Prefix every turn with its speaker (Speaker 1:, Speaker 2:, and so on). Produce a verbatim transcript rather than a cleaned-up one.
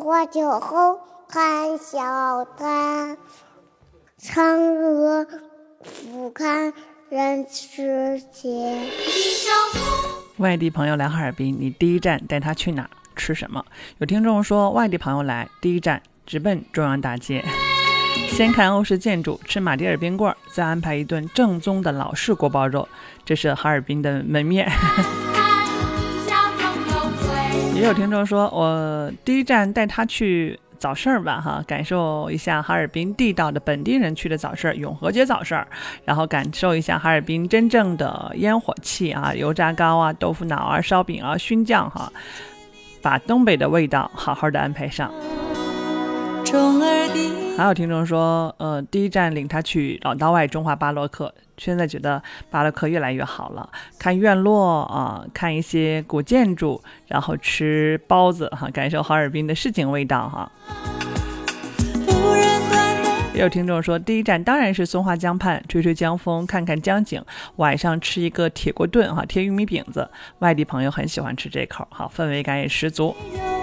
Speaker 1: 花酒后看小丹，嫦娥俯瞰人世间。
Speaker 2: 外地朋友来哈尔滨，你第一站带他去哪儿吃什么？有听众说，外地朋友来，第一站直奔中央大街，先看欧式建筑，吃马迭尔冰棍，再安排一顿正宗的老式锅包肉，这是哈尔滨的门面。也有听众说，我第一站带他去早市儿吧，哈，感受一下哈尔滨地道的本地人去的早市儿，永和街早市儿，然后感受一下哈尔滨真正的烟火气啊，油炸糕啊，豆腐脑啊，烧饼啊，熏酱哈，把东北的味道好好的安排上。还有听众说，呃，第一站领他去老道外中华巴洛克，现在觉得巴洛克越来越好了，看院落啊、呃，看一些古建筑，然后吃包子哈，感受哈尔滨的市井味道哈。也有听众说，第一站当然是松花江畔，吹吹江风，看看江景，晚上吃一个铁锅炖哈，贴玉米饼子，外地朋友很喜欢吃这口，好，氛围感也十足。